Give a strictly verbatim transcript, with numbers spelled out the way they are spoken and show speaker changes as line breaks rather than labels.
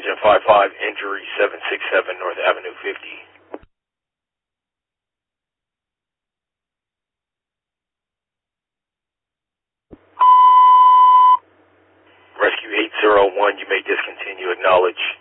Sergeant five five, injury seven six seven North Avenue fifty. Rescue eight zero one, you may discontinue, acknowledge.